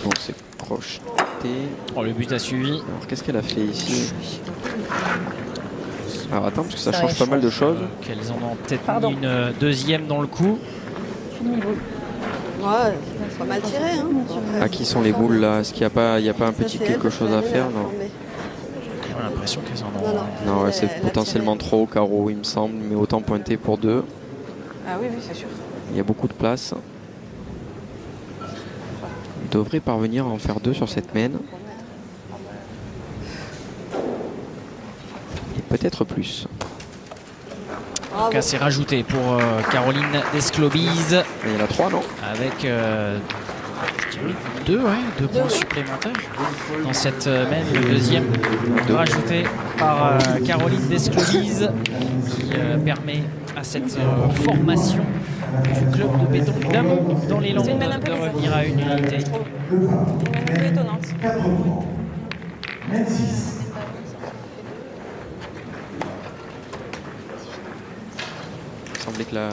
Bon, c'est crocheté. Oh, le but a suivi. Alors, qu'est-ce qu'elle a fait ici? Alors, attends, parce que ça change pas mal de choses. Qu'elles en ont peut-être mis une deuxième dans le coup. Ouais, c'est pas mal tiré. Hein. Ah, qui sont les boules là? Est-ce qu'il n'y a pas un petit quelque chose à faire? Non. J'ai l'impression qu'elles en ont. Non, ouais, c'est potentiellement trop au carreau, il me semble, mais autant pointer pour 2. Ah oui, c'est sûr. Il y a beaucoup de place. Il devrait parvenir à en faire 2 sur cette main. Et peut-être plus. En tout cas, c'est rajouté pour Caroline Desclobise. Il y en a 3, non? Avec 2 points supplémentaires dans cette main. Le deuxième rajouté par Caroline Desclobise qui permet à cette formation du club de pétanque d'Amont dans les Landes de revenir à une unité. Une main un peu étonnante. Il semblait que la...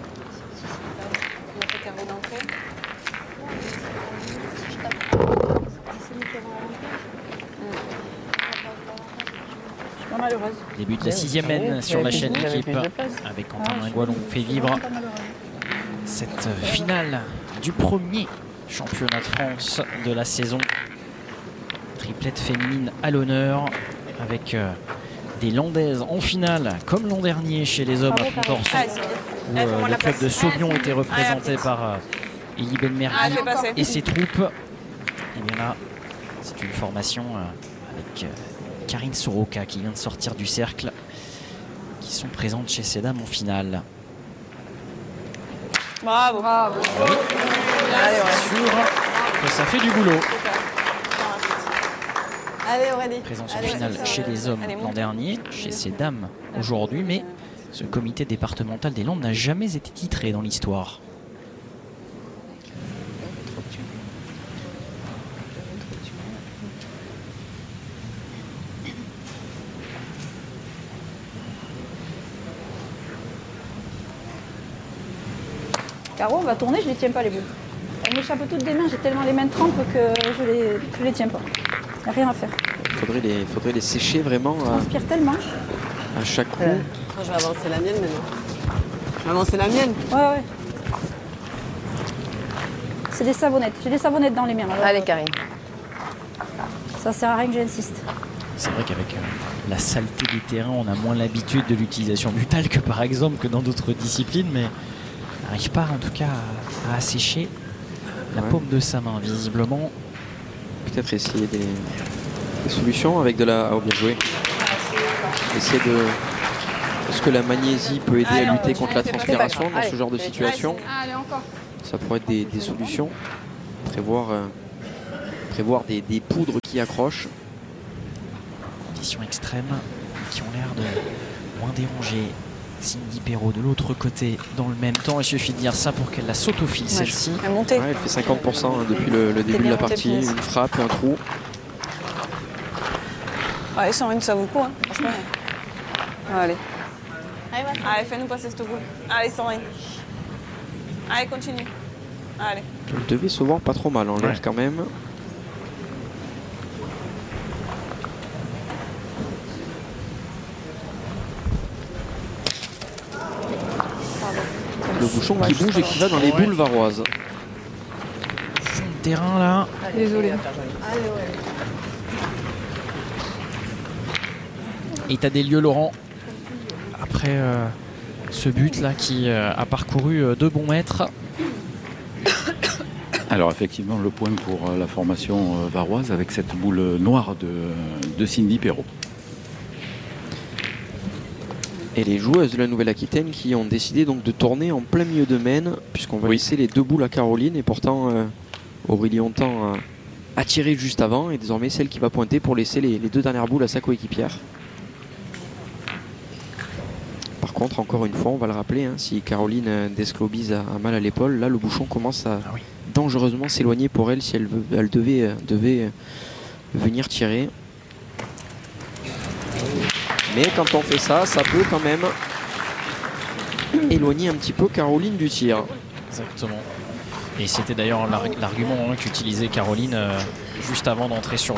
Début de la 6e main sur la chaîne d'équipe avec Quentin Mingualon fait vivre cette finale du premier championnat de France de la saison. Triplette féminine à l'honneur avec des Landaises en finale comme l'an dernier chez les hommes à Pont-d'Orson où le club de Sauvion était représenté par Elie Benmergui et ses troupes. Et bien là, c'est une formation avec Karine Soroka qui vient de sortir du cercle, qui sont présentes chez ces dames en finale. Bravo. Bravo. Oui. C'est sûr que ça fait du boulot. Allez, Aurélie. Présence en finale chez les hommes l'an dernier, chez ces dames aujourd'hui, mais ce comité départemental des Landes n'a jamais été titré dans l'histoire. Caro, on va tourner, je les tiens pas les boules. Elles m'échappent toutes des mains, j'ai tellement les mains trempes que je les tiens pas. Il n'y a rien à faire. Il faudrait les sécher vraiment Ça transpire tellement. à chaque coup. Je vais avancer la mienne maintenant. Je vais avancer la mienne. Ouais. C'est des savonnettes. J'ai des savonnettes dans les mains. Alors, allez, Karine. Ça sert à rien que j'insiste. C'est vrai qu'avec la saleté des terrains, on a moins l'habitude de l'utilisation du talc que par exemple que dans d'autres disciplines, mais on n'arrive pas en tout cas à assécher la paume de sa main, visiblement. Peut-être essayer des solutions avec de la... Oh, bien joué. Essayer de... Est-ce que la magnésie peut aider à lutter contre la transpiration dans ce genre de situation? Ça pourrait être des solutions. Prévoir des poudres qui accrochent. Conditions extrêmes qui ont l'air de moins déranger Cindy Perrault de l'autre côté dans le même temps. Il suffit de dire ça pour qu'elle la saute au fil, celle-ci. Elle fait 50% depuis le début de la partie. Une frappe, un trou. Ouais, Sandrine, ça vaut le coup, hein, franchement. Allez. Allez, fais-nous passer cette boule. Allez, Sandrine. Allez, continue. Allez. Elle devait se voir pas trop mal en l'air quand même. Le bouchon qui bouge et qui va dans les boules varoises. Fond de terrain là. Désolé. État des lieux, Laurent, après ce but là qui a parcouru 2 bons mètres. Alors effectivement, le point pour la formation varoise avec cette boule noire de Cindy Perrault. Et les joueuses de la Nouvelle-Aquitaine qui ont décidé donc de tourner en plein milieu de main, puisqu'on va laisser les 2 boules à Caroline, et pourtant Aurélie Hontan a tiré juste avant, et désormais celle qui va pointer pour laisser les 2 dernières boules à sa coéquipière. Par contre, encore une fois, on va le rappeler, hein, si Caroline Desclobise a mal à l'épaule, là le bouchon commence à dangereusement s'éloigner pour elle si elle devait venir tirer. Mais quand on fait ça, ça peut quand même éloigner un petit peu Caroline du tir. Exactement. Et c'était d'ailleurs l'argument qu'utilisait Caroline juste avant d'entrer sur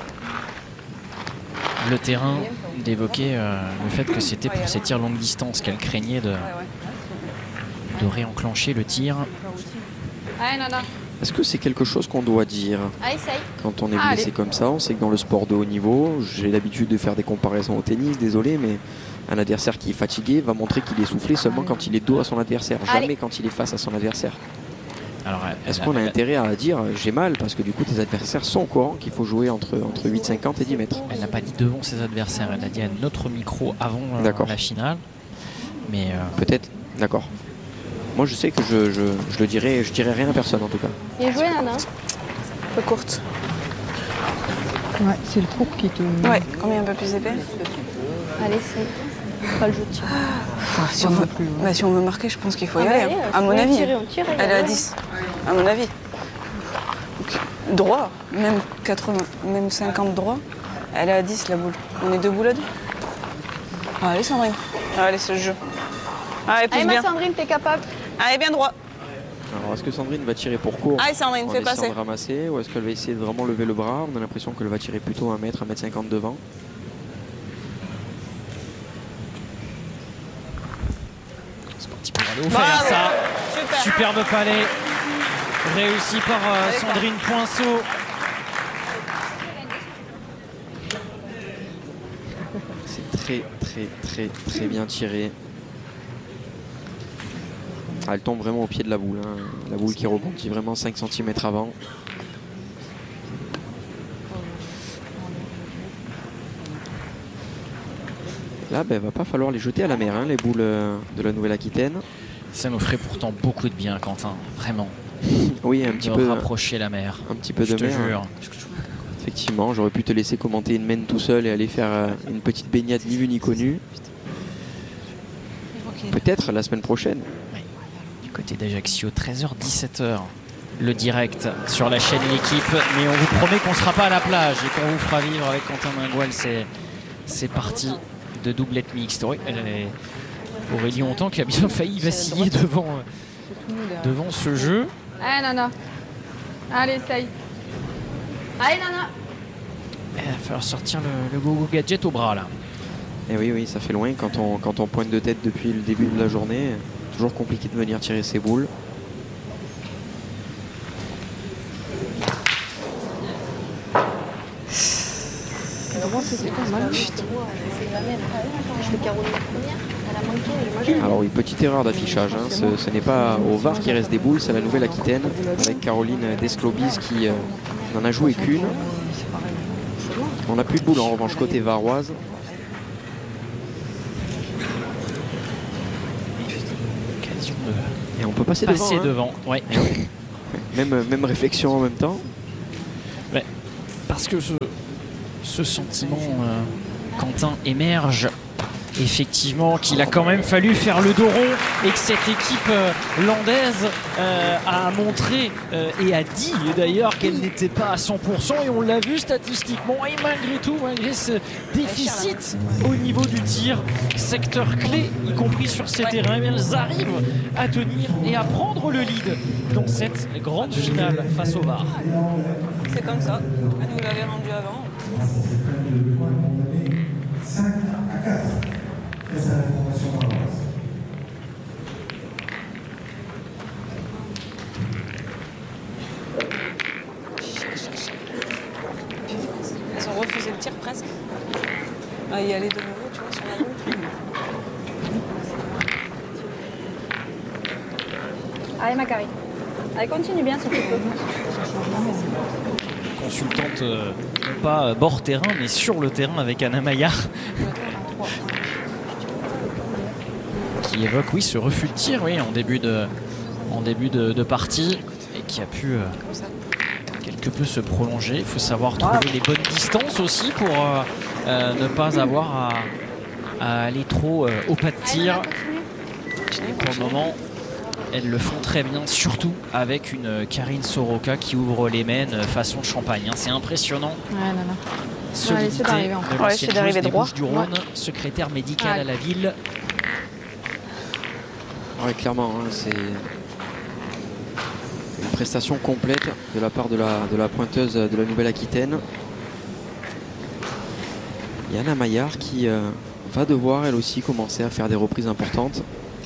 le terrain, d'évoquer le fait que c'était pour ces tirs longue distance qu'elle craignait de réenclencher le tir. Est-ce que c'est quelque chose qu'on doit dire quand on est blessé comme ça? On sait que dans le sport de haut niveau, j'ai l'habitude de faire des comparaisons au tennis, désolé, mais un adversaire qui est fatigué va montrer qu'il est soufflé seulement quand il est dos à son adversaire, jamais quand il est face à son adversaire. Est-ce qu'on a intérêt à dire j'ai mal parce que du coup tes adversaires sont au courant qu'il faut jouer entre 8,50 et 10 mètres? Elle n'a pas dit devant ses adversaires, elle a dit à notre micro avant la finale. Mais peut-être, d'accord. Moi je sais que je dirais rien à personne en tout cas. Bien joué Nana. Un peu courte. Ouais, c'est le court qui te... Ouais, combien un peu plus épais? Allez, c'est pas le jeu de tir. Si on veut marquer, je pense qu'il faut y aller. À mon avis. Elle est à 10. À mon avis. Droit, même 80, même 50 droit. Elle est à 10 la boule. On est 2 boules à 2. Allez Sandrine. Allez, c'est le jeu. Allez, pousse bien. Sandrine, t'es capable. Allez, bien droit. Alors est-ce que Sandrine va tirer pour court Allez Sandrine, fais passer. De ramasser, ou est-ce qu'elle va essayer de vraiment lever le bras? On a l'impression qu'elle va tirer plutôt 1 mètre, 1,50 m devant. C'est parti pour aller au faire ça. Superbe palais réussi par Sandrine Poinceau. C'est très bien tiré. Elle tombe vraiment au pied de la boule. La boule qui rebondit vraiment 5 cm avant. Là, il va pas falloir les jeter à la mer, les boules de la Nouvelle-Aquitaine. Ça nous ferait pourtant beaucoup de bien, Quentin, vraiment. Oui, un petit peu. Rapprocher la mer. Un petit peu de mer. Jure. Effectivement, j'aurais pu te laisser commenter une mène tout seul et aller faire une petite baignade ni vu ni connu. Peut-être la semaine prochaine. Oui. Du côté d'Ajaccio, 13h-17h. Le direct sur la chaîne L'équipe. Mais on vous promet qu'on ne sera pas à la plage et qu'on vous fera vivre avec Quentin Mingual. C'est parti de doublette mixte. Oui, Aurélie Hontan qui a bien failli vaciller devant ce jeu. Allez, Nana. Allez, essaye. Allez, Nana. Il va falloir sortir le Gogo Gadget au bras, là. Et oui, ça fait loin quand on pointe de tête depuis le début de la journée. Toujours compliqué de venir tirer ses boules. Alors oui, petite erreur d'affichage. Ce n'est pas au VAR qui reste des boules, c'est la Nouvelle-Aquitaine avec Caroline Desclobis qui n'en a joué qu'une. On n'a plus de boules en revanche côté varoise. Et on peut passer devant. Ouais. Même réflexion en même temps. Ouais. Parce que ce sentiment, Quentin, émerge effectivement qu'il a quand même fallu faire le dos rond et que cette équipe landaise a montré et a dit d'ailleurs qu'elle n'était pas à 100% et on l'a vu statistiquement. Et malgré tout, malgré ce déficit au niveau du tir, secteur clé, y compris sur ces terrains, elles arrivent à tenir et à prendre le lead dans cette grande finale face au VAR. C'est comme ça, elle nous l'avait rendu avant. 5 à 4. Et ça, la formation varoise. Elles ont refusé le tir presque. À y aller de nouveau, tu vois, sur la boule. Allez, Macari. Allez, continue bien, s'il te plaît. Consultante, pas bord terrain, mais sur le terrain avec Anna Maillard. Qui évoque ce refus de tir en début de partie et qui a pu quelque peu se prolonger. Il faut savoir trouver les bonnes distances aussi pour ne pas avoir à aller trop au pas de tir. Et pour le moment, elles le font très bien, surtout avec une Karine Soroka qui ouvre les mains façon champagne. C'est impressionnant. Solidité de l'ancienne joueuse des Bouches-du-Rhône, secrétaire médicale à la ville. Ouais, clairement, c'est Une prestation complète de la part de la pointeuse de la Nouvelle-Aquitaine. Yana Maillard qui va devoir elle aussi commencer à faire des reprises importantes.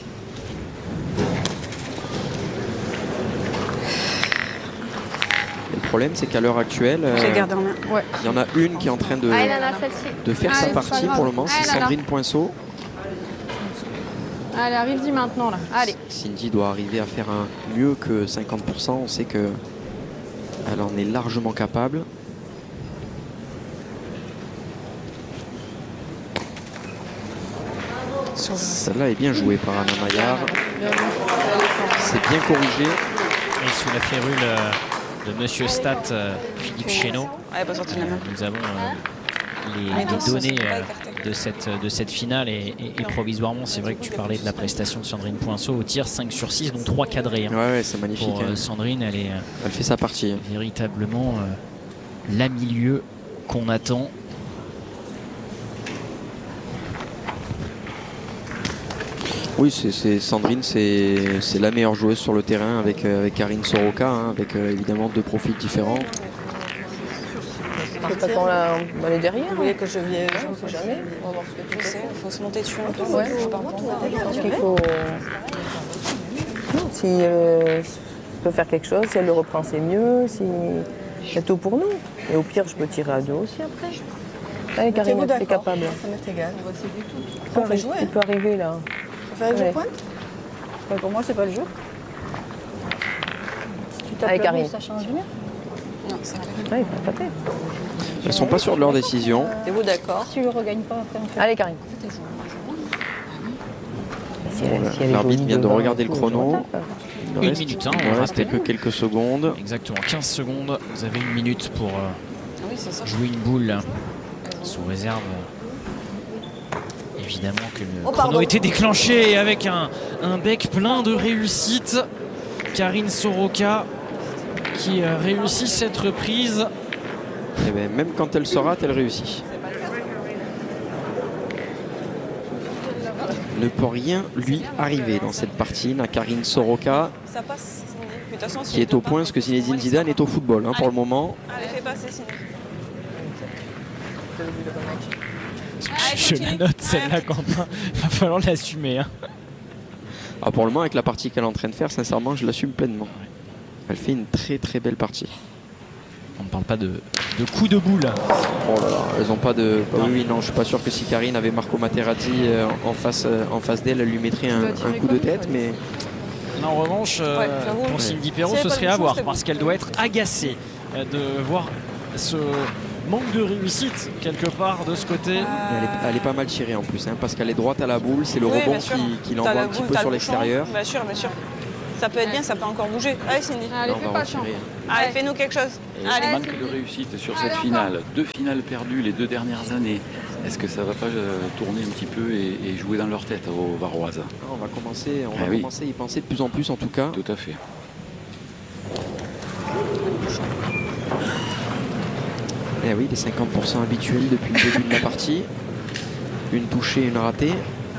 Et le problème c'est qu'à l'heure actuelle, il y en a une qui est en train de faire sa partie pour le moment, c'est Sandrine Poinceau. Allez, arrive-y maintenant là. Allez. Cindy doit arriver à faire un mieux que 50%. On sait qu'elle en est largement capable. Celle-là est bien jouée par Anna Maillard. C'est bien corrigé. Et sous la férule de Monsieur Stat, Philippe Chénaud, nous avons les données de cette finale et provisoirement, c'est vrai que tu parlais de la prestation de Sandrine Poinceau au tir, 5 sur 6, dont 3 cadrés. Ouais, c'est magnifique. Pour Sandrine, elle fait sa partie. Véritablement la milieu qu'on attend. Oui, Sandrine, c'est la meilleure joueuse sur le terrain avec Karine Soroka, hein, avec évidemment 2 profils différents. C'est pas qu'on va aller derrière. Vous voulez que je vienne? Je sais jamais. On va voir ce que tu sais. Il faut se monter dessus un peu. Ouais, je pense qu'il faut. Si elle peut faire quelque chose, si elle le reprend, c'est mieux. Si... c'est tout pour nous. Et au pire, je peux tirer à 2 aussi après. Allez, Karine, t'es capable. Ça m'est égal. Tu peux arriver là. On fait un jeu pointe? Pour moi, c'est pas le jeu. Si tu tapes allez, le Karine. rouge, ça change rien. Non, c'est vrai. Ouais, il faut taper. Elles sont pas sûres de leur décision. Êtes-vous d'accord? Si tu le regagnes pas après, on fait. Allez, Karine. L'arbitre vient de regarder le chrono. Une minute, hein, il ne reste que quelques secondes. Exactement, 15 secondes. Vous avez 1 minute pour jouer une boule sous réserve. Évidemment que le chrono était déclenché avec un bec plein de réussite. Karine Soroka qui réussit cette reprise. Et bien, même quand elle se rate, elle réussit. Ne peut rien lui arriver dans cette partie. À Karine Soroka, qui est au point ce que Zinedine Zidane est au football, hein, pour le moment. Allez, fais passer, Cindy. Je la note celle-là, Quentin. Il va falloir l'assumer. Hein. Ah, pour le moment, avec la partie qu'elle est en train de faire, sincèrement, je l'assume pleinement. Elle fait une très très belle partie. On ne parle pas de coup de boule. Oh là là, elles ont pas de... Bah oui, non, je suis pas sûr que si Karine avait Marco Materazzi en face d'elle, elle lui mettrait un coup de tête, mais... Là, en revanche, pour Cindy Perrault, ce serait à voir, parce qu'elle doit être agacée de voir ce manque de réussite quelque part de ce côté. Elle est pas mal tirée en plus, hein, parce qu'elle est droite à la boule, c'est le rebond qui l'envoie un petit peu sur l'extérieur. Bien sûr, bien sûr. Ça peut être bien, ça peut encore bouger. Allez, Cindy. Allez, fais pas chance. Allez, fais-nous quelque chose. Allez. Manque de réussite sur cette finale. 2 finales perdues les 2 dernières années. Est-ce que ça va pas tourner un petit peu et jouer dans leur tête aux Varoises? On va commencer à y penser de plus en plus en tout cas. Tout à fait. Eh oui, les 50% habituels depuis le début de la partie. Une touchée, une ratée.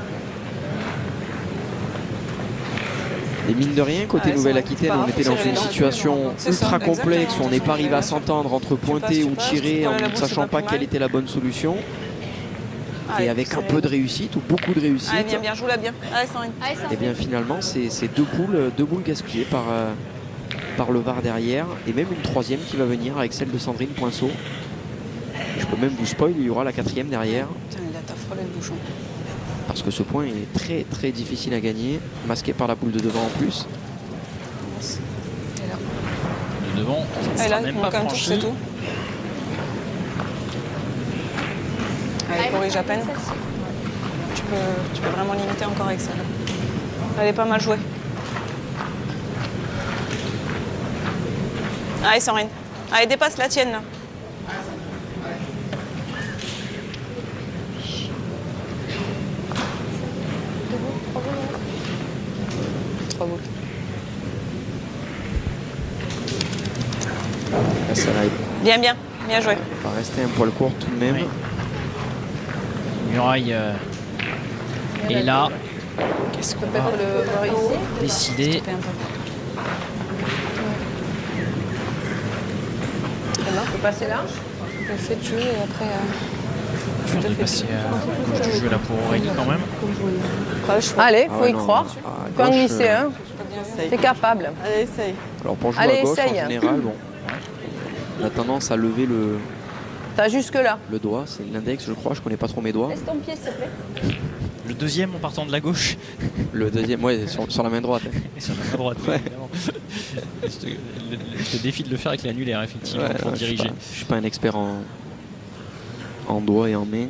Et mine de rien, côté Nouvelle-Aquitaine, on était dans une situation ultra complexe où on n'est pas arrivé à s'entendre entre pointer ou tirer en ne sachant pas quelle était la bonne solution. Et avec un peu de réussite ou beaucoup de réussite. Allez, bien, joue-la bien. Allez, Sandrine. Et bien finalement, c'est 2 boules gaspillées par le VAR derrière. Et même une 3e qui va venir avec celle de Sandrine Poinceau. Je peux même vous spoil, il y aura la 4e derrière. Putain, il a frôlé le bouchon. Parce que ce point est très très difficile à gagner, masqué par la boule de devant en plus. De devant, ça sera même pas franchi. Allez, corrige à peine. Tu peux vraiment limiter encore avec ça. Elle est pas mal jouée. Allez, Sandrine. Allez, dépasse la tienne là. Bien, bien, bien joué. On va rester un poil court tout de même. Oui. Muraille est là. Qu'est-ce qu'on va décider? On peut passer là. Essayer de jouer et après. Tu viens de passer à gauche du jeu là pour Aurélie quand même. Allez, faut ouais, y non, croire. à Faut en gauche, glisser un. T'es capable. Allez, essaye. Alors pour jouer Allez, à gauche essaye. en général, bon, on a tendance à lever T'as jusque là. le doigt, c'est l'index je crois, je connais pas trop mes doigts. Laisse ton pied, s'il te plaît. Le deuxième en partant de la gauche. Le deuxième, ouais, sur la main droite. Et sur la main droite, Ouais. évidemment. Je te défie de le faire avec l'annulaire, effectivement, Ouais, pour non, diriger. Je suis pas un expert en doigts et en main.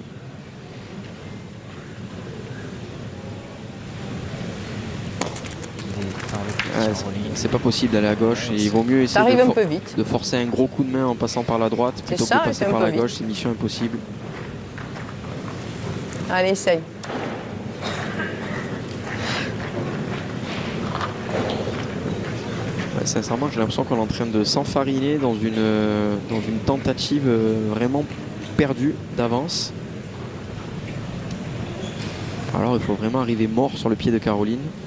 Ouais, c'est pas possible d'aller à gauche et il vaut mieux essayer T'arrives un peu vite. de forcer un gros coup de main en passant par la droite plutôt ça, que de c'est passer un par peu la vite. gauche, c'est mission impossible. Allez, essaye. Ouais, sincèrement, j'ai l'impression qu'on est en train de s'enfariner dans une tentative vraiment perdue d'avance. Alors il faut vraiment arriver mort sur le pied de Caroline.